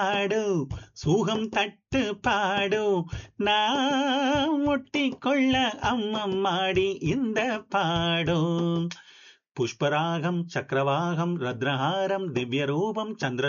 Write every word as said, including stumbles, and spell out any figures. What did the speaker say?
ஆடு சூகம் தட்டு பாடு நான் ஒட்டிக்கொள்ள அம்மம்மாடி இந்த பாடும் புஷ்பராகம் சக்கரவாகம் ரத்னஹாரம் திவ்ய ரூபம் சந்திர